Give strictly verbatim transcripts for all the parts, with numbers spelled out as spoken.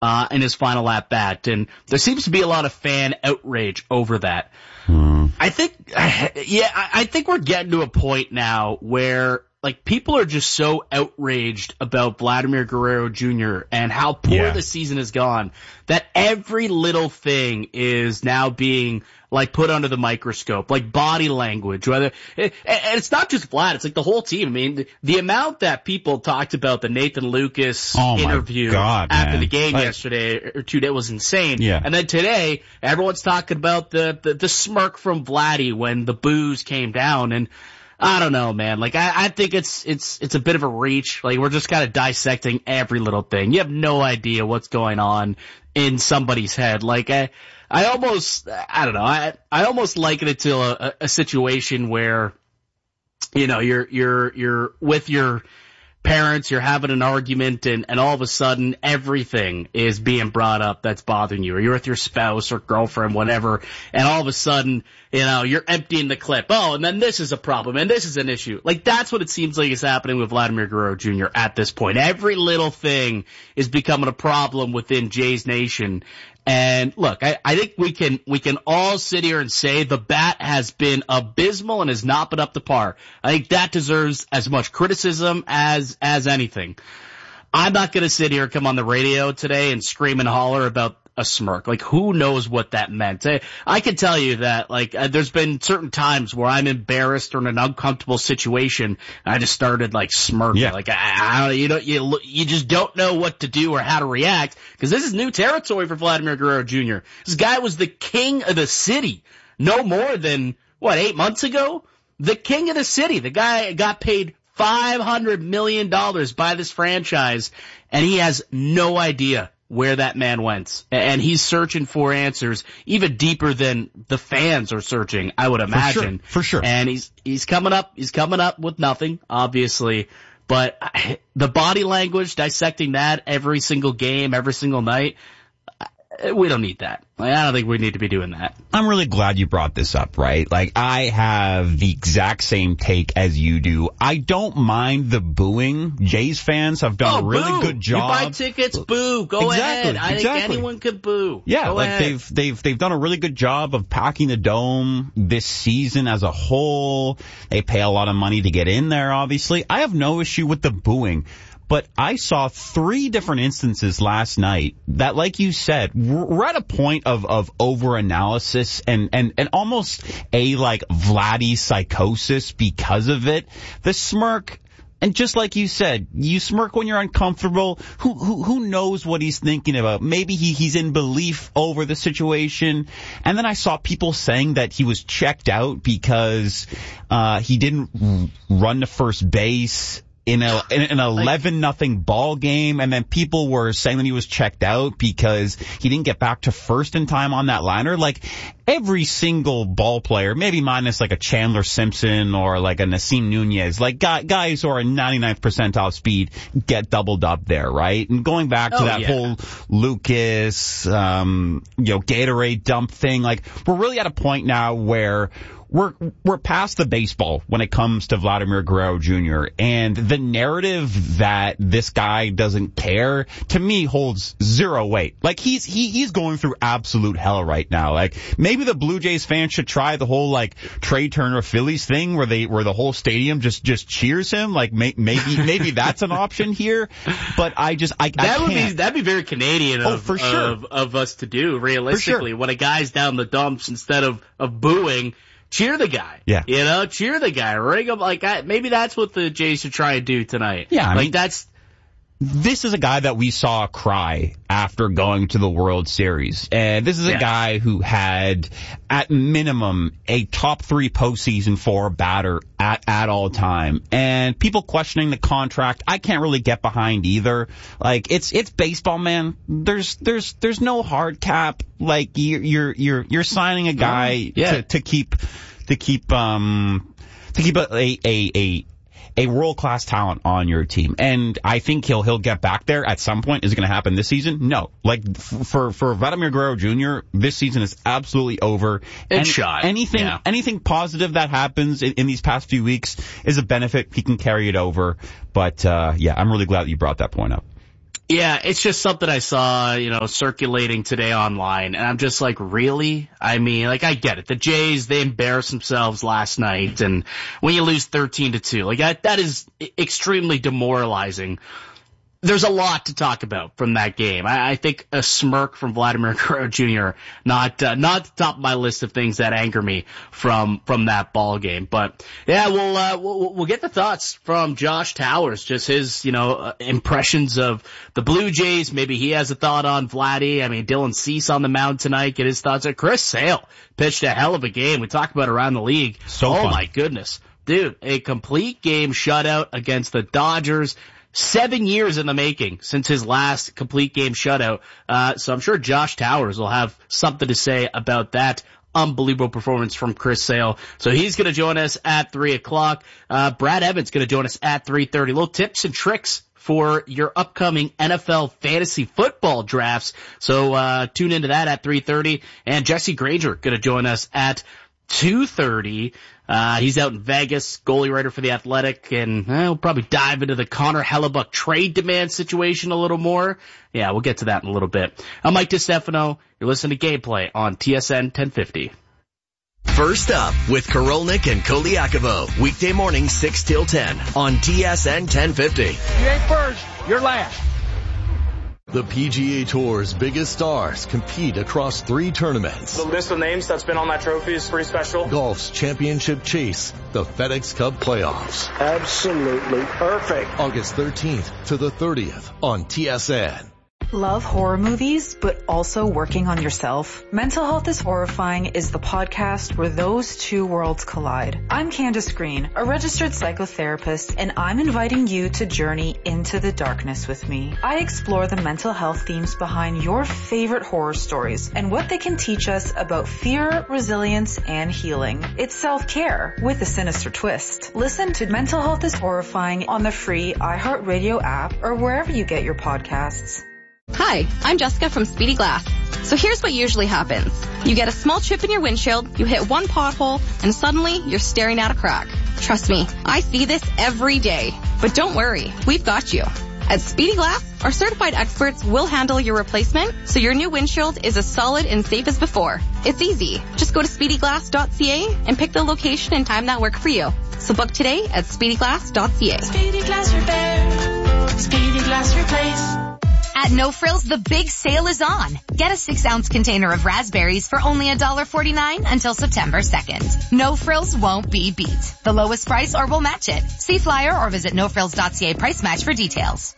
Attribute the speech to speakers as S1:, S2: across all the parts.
S1: uh, in his final at bat, and there seems to be a lot of fan outrage over that.
S2: Hmm.
S1: I think, yeah, I think we're getting to a point now where, like, people are just so outraged about Vladimir Guerrero Junior and how poor
S2: Yeah. the
S1: season has gone that every little thing is now being, like, put under the microscope, like body language, whether, and it's not just Vlad, it's like the whole team. I mean, the, the amount that people talked about the Nathan Lucas
S2: oh
S1: interview
S2: God,
S1: after
S2: man.
S1: the game
S2: like,
S1: yesterday or two days was insane.
S2: Yeah.
S1: And then today, everyone's talking about the, the, the smirk from Vladdy when the boos came down, and I don't know, man. Like, I, I think it's, it's, it's a bit of a reach. Like, we're just kind of dissecting every little thing. You have no idea what's going on in somebody's head. Like, I, I almost, I don't know, I, I almost liken it to a, a situation where, you know, you're, you're, you're with your parents, you're having an argument, and, and all of a sudden everything is being brought up that's bothering you, or you're with your spouse or girlfriend, whatever, and all of a sudden, you know, you're emptying the clip. Oh, and then this is a problem, and this is an issue. Like, that's what it seems like is happening with Vladimir Guerrero Junior at this point. Every little thing is becoming a problem within Jays Nation. And look, I, I think we can, we can all sit here and say the bat has been abysmal and has not been up to par. I think that deserves as much criticism as, as anything. I'm not going to sit here and come on the radio today and scream and holler about a smirk. Like, who knows what that meant? I, I can tell you that, like, uh, there's been certain times where I'm embarrassed or in an uncomfortable situation, and I just started, like, smirking.
S2: Yeah.
S1: Like, I, I don't, you know, you, you just don't know what to do or how to react, because this is new territory for Vladimir Guerrero Junior This guy was the king of the city no more than, what, eight months ago? The king of the city. The guy got paid five hundred million dollars by this franchise, and he has no idea where that man went. And he's searching for answers even deeper than the fans are searching, I would imagine.
S2: For sure. For sure.
S1: And he's, he's coming up, he's coming up with nothing, obviously. But the body language, dissecting that every single game, every single night, we don't need that. Like, I don't think we need to be doing that.
S2: I'm really glad you brought this up, right? Like, I have the exact same take as you do. I don't mind the booing. Jays fans have done
S1: oh,
S2: a really
S1: boo.
S2: good job.
S1: You buy tickets, boo. Go
S2: exactly,
S1: ahead. I
S2: exactly.
S1: think anyone could boo.
S2: Yeah,
S1: Go
S2: like
S1: ahead.
S2: they've they've they've done a really good job of packing the dome this season as a whole. They pay a lot of money to get in there, obviously. I have no issue with the booing. But I saw three different instances last night that, like you said, we're at a point of, of over-analysis and, and, and almost a, like, Vladdy psychosis because of it. The smirk, and just like you said, you smirk when you're uncomfortable. Who, who, who knows what he's thinking about? Maybe he, he's in belief over the situation. And then I saw people saying that he was checked out because, uh, he didn't run to first base in a in an eleven nothing ball game, and then people were saying that he was checked out because he didn't get back to first in time on that liner. Like, every single ball player, maybe minus like a Chandler Simpson or like a Nasim Nunez, like guys who are ninety-ninth percentile speed get doubled up there, right? And going back to
S1: oh,
S2: that
S1: yeah.
S2: whole Lucas, um, you know, Gatorade dump thing, like, we're really at a point now where We're we're past the baseball when it comes to Vladimir Guerrero Junior And the narrative that this guy doesn't care, to me, holds zero weight. Like, he's he he's going through absolute hell right now. Like, maybe the Blue Jays fans should try the whole, like, Trey Turner Phillies thing where they where the whole stadium just just cheers him. Like, may, maybe maybe that's an option here. But I just I,
S1: that
S2: I
S1: would
S2: can't.
S1: be that'd be very Canadian
S2: Oh,
S1: of,
S2: for sure.
S1: of of us to do realistically.
S2: For sure.
S1: When a guy's down the dumps, instead of of booing, cheer the guy.
S2: Yeah.
S1: You know, cheer the guy. Ring him like I, maybe that's what the Jays should try and do tonight.
S2: Yeah, I
S1: like
S2: mean,
S1: that's.
S2: This is a guy that we saw cry after going to the World Series. And this is a
S1: yeah.
S2: guy who had, at minimum, a top three postseason four batter at, at all time. And people questioning the contract, I can't really get behind either. Like, it's, it's baseball, man. There's, there's, there's no hard cap. Like, you're, you're, you're, you're signing a guy
S1: yeah.
S2: to, to keep, to keep, um, to keep a, a, a, a a world-class talent on your team. And I think he'll he'll get back there at some point. Is it going to happen this season? No. Like, f- for for Vladimir Guerrero Junior, this season is absolutely over.
S1: It's
S2: and
S1: shot.
S2: Anything
S1: yeah.
S2: anything positive that happens in, in these past few weeks is a benefit. He can carry it over. But, uh, yeah, I'm really glad that you brought that point up.
S1: Yeah, it's just something I saw, you know, circulating today online, and I'm just like, really? I mean, like, I get it. The Jays, they embarrassed themselves last night, and when you lose thirteen to two, like, that, that is extremely demoralizing. There's a lot to talk about from that game. I, I think a smirk from Vladimir Guerrero Junior not uh, not the top of my list of things that anger me from from that ball game. But yeah, we'll uh, we'll, we'll get the thoughts from Josh Towers, just his you know uh, impressions of the Blue Jays. Maybe he has a thought on Vladdy. I mean, Dylan Cease on the mound tonight. Get his thoughts. Chris Sale pitched a hell of a game. We talk about around the league.
S2: So
S1: oh
S2: fun.
S1: My goodness, dude, a complete game shutout against the Dodgers. Seven years in the making since his last complete game shutout. Uh, so I'm sure Josh Towers will have something to say about that unbelievable performance from Chris Sale. So he's going to join us at three o'clock. Uh, Brad Evans going to join us at three thirty. Little tips and tricks for your upcoming N F L fantasy football drafts. So, uh, tune into that at three thirty. And Jesse Granger going to join us at two thirty. Uh, he's out in Vegas, goalie writer for The Athletic, and uh, we'll probably dive into the Connor Hellebuyck trade demand situation a little more. Yeah, we'll get to that in a little bit. I'm Mike DiStefano. You're listening to Gameplay on T S N ten fifty.
S3: First up with Korolnik and Koliakovo. Weekday morning six till ten on T S N ten fifty.
S4: You ain't first, you're last.
S5: The P G A Tour's biggest stars compete across three tournaments.
S6: The list of names that's been on that trophy is pretty special.
S5: Golf's championship chase, the FedEx Cup playoffs.
S4: Absolutely perfect.
S5: August thirteenth to the thirtieth on T S N.
S7: Love horror movies, but also working on yourself? Mental Health is Horrifying is the podcast where those two worlds collide. I'm Candace Green, a registered psychotherapist, and I'm inviting you to journey into the darkness with me. I explore the mental health themes behind your favorite horror stories and what they can teach us about fear, resilience, and healing. It's self-care with a sinister twist. Listen to Mental Health is Horrifying on the free iHeartRadio app or wherever you get your podcasts.
S8: Hi, I'm Jessica from Speedy Glass. So here's what usually happens. You get a small chip in your windshield, you hit one pothole, and suddenly you're staring at a crack. Trust me, I see this every day. But don't worry, we've got you. At Speedy Glass, our certified experts will handle your replacement so your new windshield is as solid and safe as before. It's easy. Just go to speedy glass dot c a and pick the location and time that work for you. So book today at speedy glass dot c a.
S9: Speedy Glass Repair. Speedy Glass Replace. At No Frills, the big sale is on. Get a six ounce container of raspberries for only one dollar forty-nine until September second. No Frills won't be beat. The lowest price or we'll match it. See flyer or visit no frills dot c a price match for details.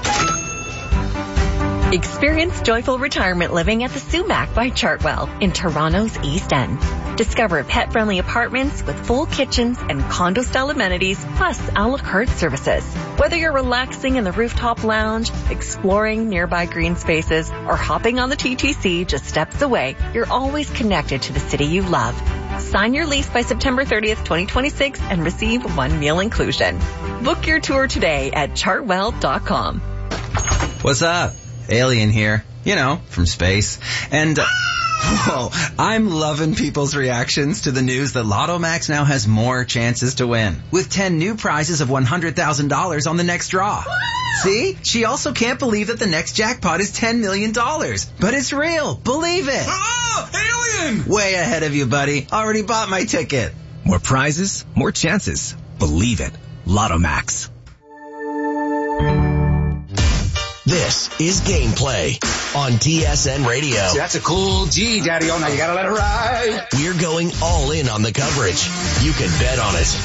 S10: Experience joyful retirement living at the Sumac by Chartwell in Toronto's East End. Discover pet-friendly apartments with full kitchens and condo-style amenities, plus a la carte services. Whether you're relaxing in the rooftop lounge, exploring nearby green spaces, or hopping on the T T C just steps away, you're always connected to the city you love. Sign your lease by September thirtieth, twenty twenty-six and receive one meal inclusion. Book your tour today at chartwell dot com.
S11: What's up? Alien here, you know, from space. And, uh, whoa, I'm loving people's reactions to the news that Lotto Max now has more chances to win, with ten new prizes of one hundred thousand dollars on the next draw. See? She also can't believe that the next jackpot is ten million dollars. But it's real. Believe it.
S12: Oh, alien!
S11: Way ahead of you, buddy. Already bought my ticket.
S12: More prizes, more chances. Believe it. Lotto Max.
S3: This is Gameplay on T S N Radio.
S4: See, that's a cool G, Daddy. Oh, now you gotta let it ride.
S3: We're going all in on the coverage. You can bet on it.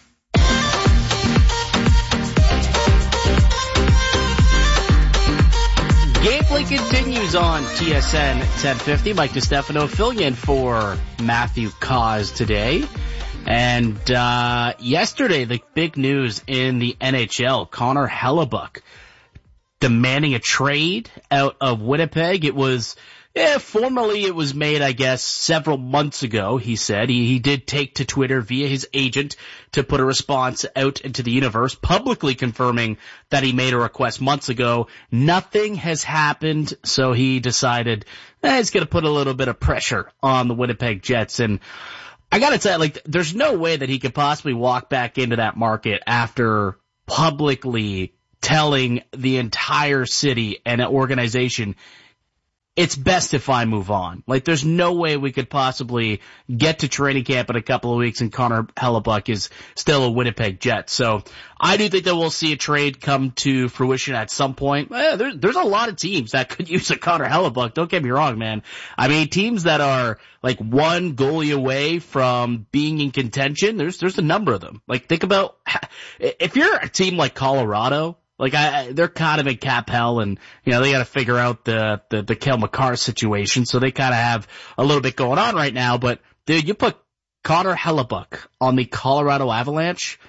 S1: Gameplay continues on T S N ten fifty. Mike DiStefano filling in for Matthew Cause today. And uh yesterday, the big news in the N H L, Connor Hellebuyck demanding a trade out of Winnipeg. It was, yeah, formally it was made, I guess, several months ago, he said. He, he did take to Twitter via his agent to put a response out into the universe, publicly confirming that he made a request months ago. Nothing has happened, so he decided, eh, he's gonna put a little bit of pressure on the Winnipeg Jets. And I gotta tell you, like, there's no way that he could possibly walk back into that market after publicly telling the entire city and organization, it's best if I move on. Like, there's no way we could possibly get to training camp in a couple of weeks and Connor Hellebuyck is still a Winnipeg Jet. So I do think that we'll see a trade come to fruition at some point. Eh, there, there's a lot of teams that could use a Connor Hellebuyck. Don't get me wrong, man. I mean, teams that are like one goalie away from being in contention, there's, there's a number of them. Like, think about, if you're a team like Colorado, Like, I, they're kind of in cap hell, and, you know, they gotta figure out the, the, the Cale Makar situation, so they kinda have a little bit going on right now, but, dude, you put Connor Hellebuyck on the Colorado Avalanche,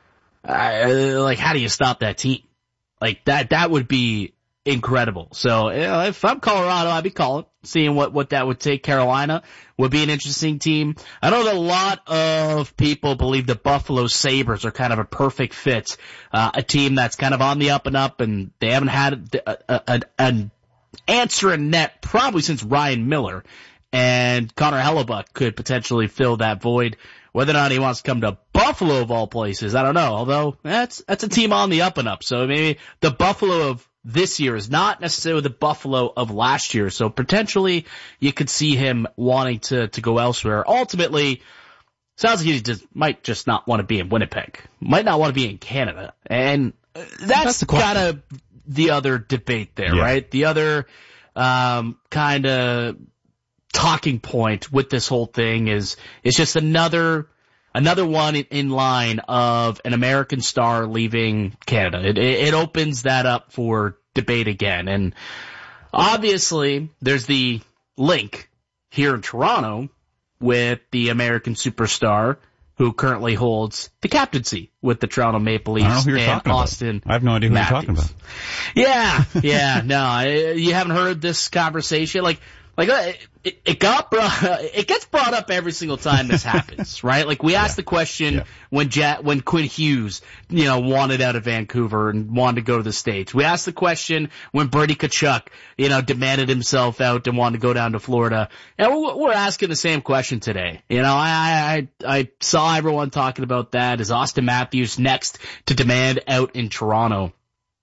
S1: uh, like, how do you stop that team? Like, that, that would be incredible. So, you know, if I'm Colorado, I'd be calling, seeing what, what that would take. Carolina would be an interesting team. I know that a lot of people believe the Buffalo Sabres are kind of a perfect fit, uh, a team that's kind of on the up and up, and they haven't had a, a, a, an answer in net probably since Ryan Miller, and Connor Hellebuyck could potentially fill that void. Whether or not he wants to come to Buffalo of all places, I don't know, although that's, that's a team on the up and up, so maybe the Buffalo of this year is not necessarily the Buffalo of last year, so potentially you could see him wanting to, to go elsewhere. Ultimately, sounds like he just might just not want to be in Winnipeg, might not want to be in Canada, and that's, that's kind of the other debate there, yeah. right? The other um kind of talking point with this whole thing is it's just another Another one in line of an American star leaving Canada. It, it opens that up for debate again. And obviously, there's the link here in Toronto with the American superstar who currently holds the captaincy with the Toronto Maple Leafs.
S2: I don't know who you're
S1: and
S2: talking
S1: Austin
S2: about. I have no idea who
S1: Matthews.
S2: you're talking about.
S1: Yeah, yeah, no, you haven't heard this conversation? Like, Like, it, it got brought, it gets brought up every single time this happens, right? Like, we asked yeah. the question yeah. when Jack, when Quinn Hughes, you know, wanted out of Vancouver and wanted to go to the States. We asked the question when Brady Tkachuk, you know, demanded himself out and wanted to go down to Florida. And we're, we're asking the same question today. You know, I, I, I saw everyone talking about that. Is Austin Matthews next to demand out in Toronto?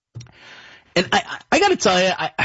S1: And I, I gotta tell you, I,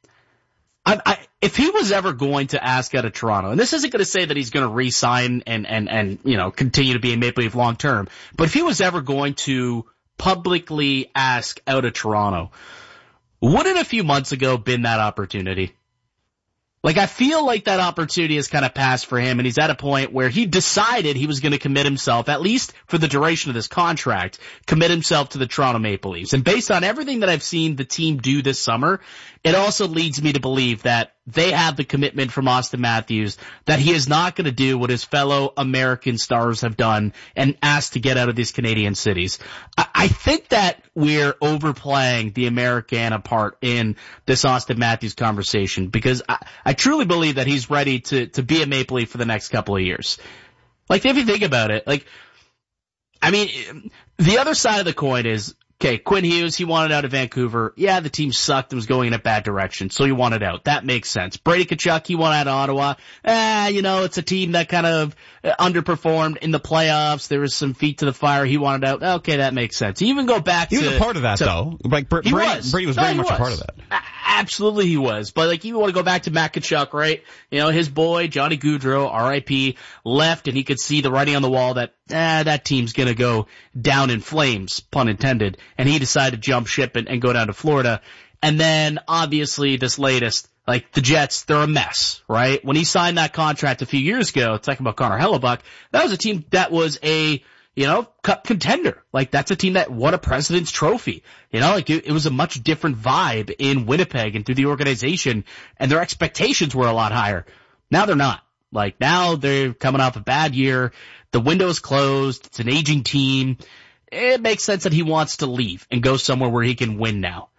S1: I, I, if he was ever going to ask out of Toronto, and this isn't going to say that he's going to re-sign and, and, and, you know, continue to be a Maple Leaf long term, but if he was ever going to publicly ask out of Toronto, wouldn't a few months ago been that opportunity? Like, I feel like that opportunity has kind of passed for him, and he's at a point where he decided he was going to commit himself, at least for the duration of this contract, commit himself to the Toronto Maple Leafs. And based on everything that I've seen the team do this summer, it also leads me to believe that they have the commitment from Austin Matthews that he is not going to do what his fellow American stars have done and asked to get out of these Canadian cities. I, I think that we're overplaying the Americana part in this Austin Matthews conversation, because I, I truly believe that he's ready to, to be a Maple Leaf for the next couple of years. Like, if you think about it, like, I mean, the other side of the coin is, okay, Quinn Hughes, he wanted out of Vancouver. Yeah, the team sucked and was going in a bad direction, so he wanted out. That makes sense. Brady Tkachuk, he wanted out of Ottawa. Eh, you know, it's a team that kind of underperformed in the playoffs. There was some feet to the fire. He wanted out. Okay, that makes sense. You even go back
S2: he
S1: to...
S2: He was a part of that,
S1: to,
S2: though. Like, Br-
S1: he
S2: Brady,
S1: was.
S2: Brady was
S1: no,
S2: very much
S1: was.
S2: a part of that.
S1: Absolutely he was. But, like, you want to go back to Matt Tkachuk, right? You know, his boy, Johnny Gaudreau, R I P, left, and he could see the writing on the wall that, eh, that team's gonna go down in flames, pun intended. And he decided to jump ship and, and go down to Florida. And then, obviously, this latest, like, the Jets, they're a mess, right? When he signed that contract a few years ago, talking about Connor Hellebuyck, that was a team that was a, you know, cup contender. Like, that's a team that won a President's Trophy. You know, like, it, it was a much different vibe in Winnipeg and through the organization, and their expectations were a lot higher. Now they're not. Like, now they're coming off a bad year. The window's closed. It's an aging team. It makes sense that he wants to leave and go somewhere where he can win now.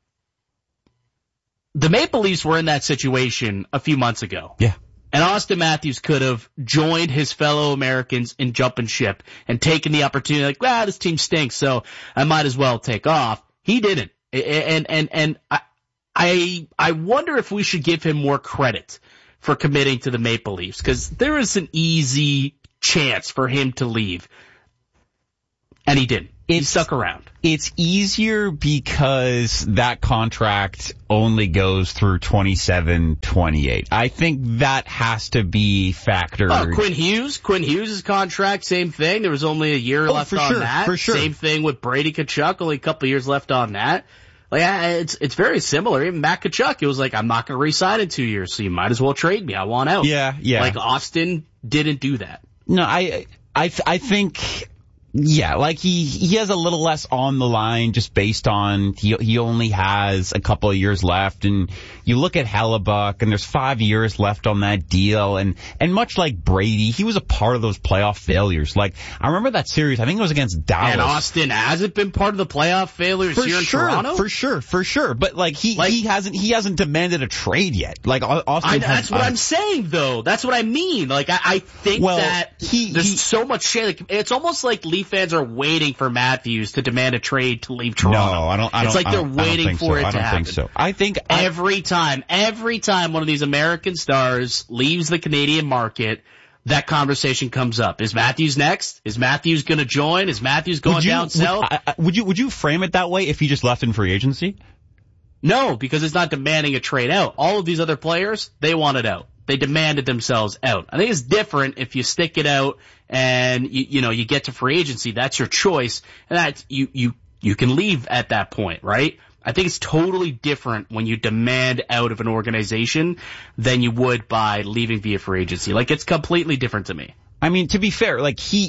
S1: The Maple Leafs were in that situation a few months ago.
S2: Yeah.
S1: And Austin Matthews could have joined his fellow Americans in jumping ship and taken the opportunity, like, well, this team stinks, so I might as well take off. He didn't. And, and, and I, I, I wonder if we should give him more credit for committing to the Maple Leafs, because there is an easy chance for him to leave. And he didn't. he stuck around.
S2: It's easier because that contract only goes through twenty-seven twenty-eight. I think that has to be factored.
S1: Oh, Quinn Hughes, Quinn Hughes' contract, same thing. There was only a year
S2: oh,
S1: left
S2: for
S1: on
S2: sure,
S1: that.
S2: For sure.
S1: Same thing with Brady Tkachuk, only a couple years left on that. Like, it's it's very similar. Even Matt Tkachuk, it was like, I'm not going to re-sign in two years, so you might as well trade me. I want out.
S2: Yeah, yeah.
S1: Like, Austin didn't do that.
S2: No, I, I, I think, yeah, like he, he has a little less on the line just based on he, he only has a couple of years left. And you look at Hellebuck and there's five years left on that deal. And, and much like Brady, he was a part of those playoff failures. Like, I remember that series, I think it was against Dallas.
S1: And Austin hasn't been part of the playoff failures
S2: for
S1: here in
S2: sure,
S1: Toronto?
S2: For sure, for sure. But like he, like, he hasn't, he hasn't demanded a trade yet. Like Austin
S1: I,
S2: has,
S1: That's what
S2: uh,
S1: I'm saying though. That's what I mean. Like, I, I think
S2: well,
S1: that
S2: he,
S1: there's
S2: he,
S1: so much shade. Like, it's almost like Leaf fans are waiting for Matthews to demand a trade to leave Toronto.
S2: No, I don't. I
S1: it's
S2: don't,
S1: like they're waiting for
S2: so.
S1: it
S2: I
S1: to
S2: don't
S1: happen.
S2: think so. I think
S1: every
S2: I,
S1: time, every time one of these American stars leaves the Canadian market, that conversation comes up. Is Matthews next? Is Matthews going to join? Is Matthews going
S2: you,
S1: down south?
S2: Would, I, would you would you frame it that way if he just left in free agency?
S1: No, because it's not demanding a trade out. All of these other players, they wanted out. They demanded themselves out. I think it's different if you stick it out and you, you know, you get to free agency. That's your choice, and that's you you you can leave at that point, right? I think it's totally different when you demand out of an organization than you would by leaving via free agency. Like, it's completely different to me.
S2: I mean, to be fair, like he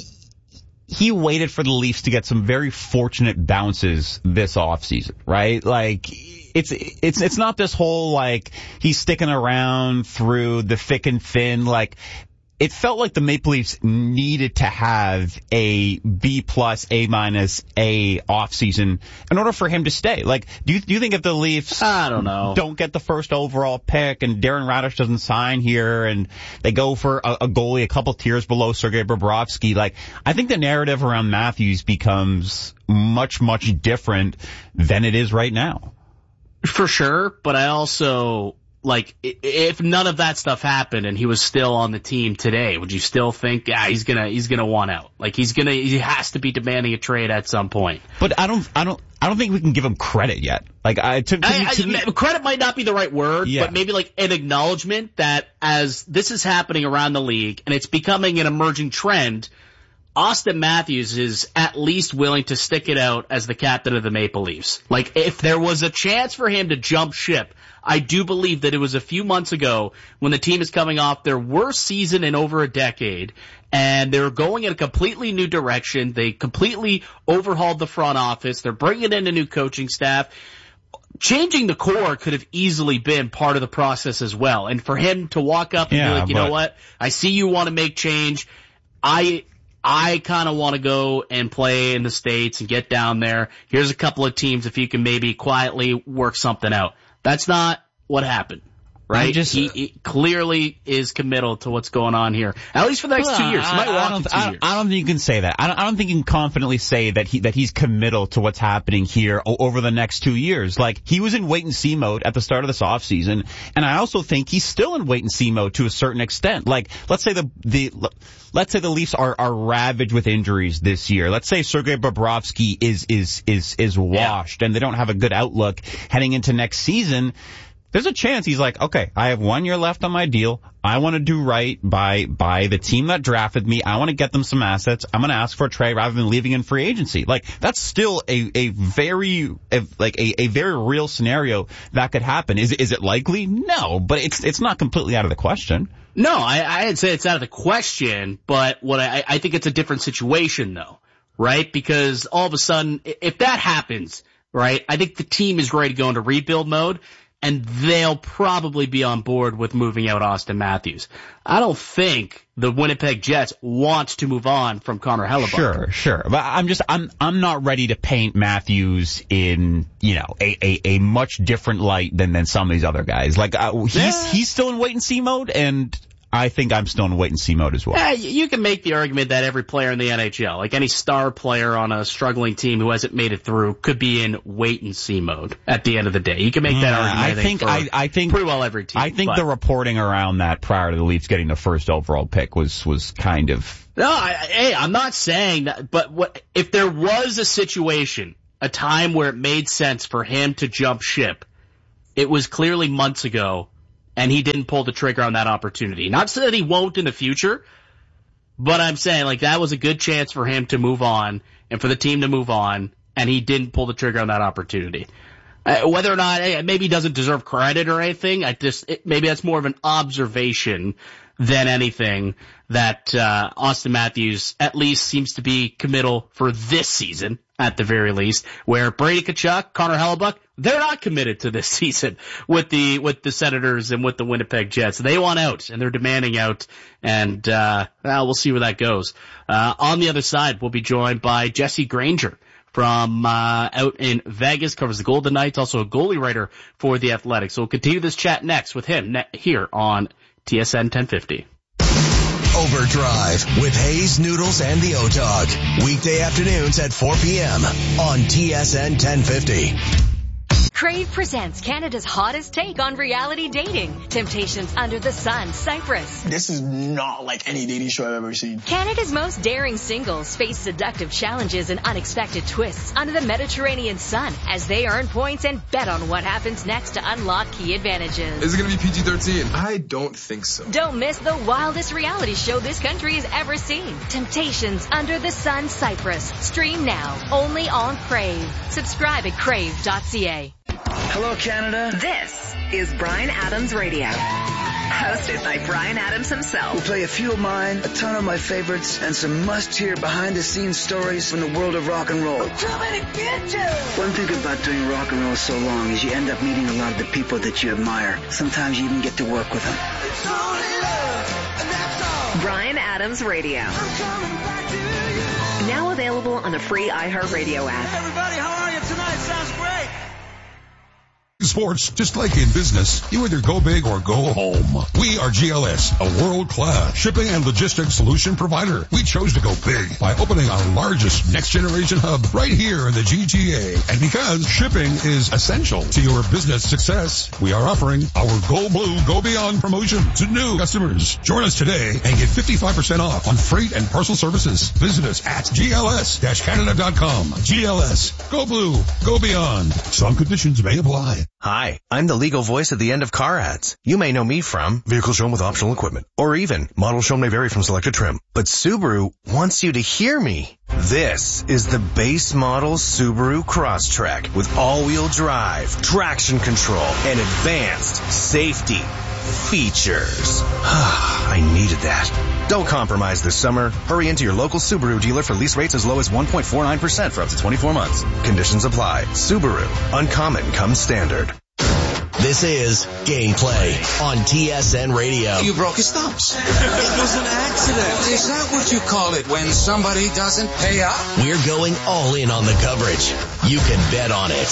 S2: he waited for the Leafs to get some very fortunate bounces this offseason, right? Like, it's it's it's not this whole, like, he's sticking around through the thick and thin. Like, it felt like the Maple Leafs needed to have a B plus, A minus, A offseason in order for him to stay. Like, do you, do you think if the Leafs
S1: I don't know.
S2: don't get the first overall pick and Darren Radish doesn't sign here and they go for a, a goalie a couple tiers below Sergei Bobrovsky, like, I think the narrative around Matthews becomes much, much different than it is right now.
S1: For sure, but I also, like, if none of that stuff happened and he was still on the team today, would you still think, yeah, he's gonna, he's gonna want out? Like, he's gonna, he has to be demanding a trade at some point.
S2: But I don't, I don't, I don't think we can give him credit yet. Like, I, to, to,
S1: I,
S2: to
S1: I,
S2: me,
S1: credit might not be the right word,
S2: yeah.
S1: but maybe like an acknowledgement that as this is happening around the league and it's becoming an emerging trend, Austin Matthews is at least willing to stick it out as the captain of the Maple Leafs. Like, if there was a chance for him to jump ship, I do believe that it was a few months ago when the team is coming off their worst season in over a decade, and they're going in a completely new direction. They completely overhauled the front office. They're bringing in a new coaching staff. Changing the core could have easily been part of the process as well. And for him to walk up and
S2: yeah,
S1: be like, you
S2: but...
S1: know what, I see you want to make change. I... I kind of want to go and play in the States and get down there. Here's a couple of teams if you can maybe quietly work something out. That's not what happened, right?
S2: Just,
S1: he, he clearly is committal to what's going on here, at least for the next
S2: well,
S1: two years. He might
S2: I,
S1: walk
S2: I don't,
S1: in two
S2: I,
S1: years.
S2: I don't think you can say that. I don't, I don't think you can confidently say that he that he's committal to what's happening here o- over the next two years. Like, he was in wait and see mode at the start of this offseason, and I also think he's still in wait and see mode to a certain extent. Like, let's say the the let's say the Leafs are are ravaged with injuries this year. Let's say Sergei Bobrovsky is is is is washed, yeah. and they don't have a good outlook heading into next season. There's a chance he's like, okay, I have one year left on my deal. I want to do right by by the team that drafted me. I want to get them some assets. I'm going to ask for a trade rather than leaving in free agency. Like, that's still a a very a, like a, a very real scenario that could happen. Is is it likely? No, but it's it's not completely out of the question.
S1: No, I, I'd say it's out of the question, but what I, I think it's a different situation though, right? Because all of a sudden, if that happens, right, I think the team is ready to go into rebuild mode. And they'll probably be on board with moving out Austin Matthews. I don't think the Winnipeg Jets want to move on from Connor Hellebuck.
S2: Sure, sure. But I'm just, I'm, I'm not ready to paint Matthews in, you know, a, a, a much different light than, than some of these other guys. Like, uh, he's,
S1: yeah.
S2: he's still in wait and see mode, and I think I'm still in wait-and-see mode as well.
S1: Yeah, you can make the argument that every player in the N H L, like any star player on a struggling team who hasn't made it through, could be in wait-and-see mode at the end of the day. You can make that
S2: yeah,
S1: argument, I,
S2: I think.
S1: think
S2: I, I think
S1: pretty well every team.
S2: I think
S1: but.
S2: the reporting around that prior to the Leafs getting the first overall pick was was kind of...
S1: No, I, hey, I'm not saying that, but what if there was a situation, a time where it made sense for him to jump ship, it was clearly months ago, and he didn't pull the trigger on that opportunity. Not so that he won't in the future, but I'm saying, like, that was a good chance for him to move on and for the team to move on, and he didn't pull the trigger on that opportunity. Uh, whether or not, hey, maybe he doesn't deserve credit or anything, I just, it, maybe that's more of an observation than anything that uh Auston Matthews at least seems to be committal for this season, at the very least, where Brady Tkachuk, Connor Hellebuyck, they're not committed to this season with the with the Senators and with the Winnipeg Jets. They want out, and they're demanding out, and uh well, we'll see where that goes. Uh on the other side, we'll be joined by Jesse Granger from uh out in Vegas, covers the Golden Knights, also a goalie writer for The Athletic. So we'll continue this chat next with him ne- here on T S N ten fifty.
S3: Overdrive with Hayes, Noodles, and the O-Dog. Weekday afternoons at four p.m. on T S N ten fifty.
S10: Crave presents Canada's hottest take on reality dating. Temptations Under the Sun, Cyprus.
S13: This is not like any dating show I've ever seen.
S10: Canada's most daring singles face seductive challenges and unexpected twists under the Mediterranean sun as they earn points and bet on what happens next to unlock key advantages.
S14: Is it going to be P G thirteen? I don't think so.
S10: Don't miss the wildest reality show this country has ever seen. Temptations Under the Sun, Cyprus. Stream now, only on Crave. Subscribe at crave dot c a.
S15: Hello, Canada.
S16: This is Bryan Adams Radio, hosted by Bryan Adams himself.
S15: We'll play a few of mine, a ton of my favorites, and some must-hear behind-the-scenes stories from the world of rock and roll.
S16: I'm coming to get you!
S15: One thing about doing rock and roll so long is you end up meeting a lot of the people that you admire. Sometimes you even get to work with them.
S16: It's only love, and that's all. Bryan Adams Radio. I'm coming back to you. Now available on the free iHeartRadio app.
S17: Hey, everybody, how are you tonight? Sounds great.
S18: Sports, just like in business, you either go big or go home. We are G L S, a world-class shipping and logistics solution provider. We chose to go big by opening our largest next-generation hub right here in the G T A. And because shipping is essential to your business success, we are offering our Go Blue, Go Beyond promotion to new customers. Join us today and get fifty-five percent off on freight and parcel services. Visit us at G L S Canada dot com. G L S, Go Blue, Go Beyond. Some conditions may apply.
S19: Hi, I'm the legal voice at the end of car ads. You may know me from vehicle shown with optional equipment, or even model shown may vary from selected trim. But Subaru wants you to hear me. This is the base model Subaru Crosstrek with all-wheel drive, traction control, and advanced safety features. I needed that. Don't compromise this summer. Hurry into your local Subaru dealer for lease rates as low as one point four nine percent for up to twenty-four months. Conditions apply. Subaru. Uncommon comes standard.
S3: This is Gameplay on T S N Radio.
S20: You broke his thumbs. It was an accident. Is that what you call it when somebody doesn't pay up?
S3: We're going all in on the coverage. You can bet on it.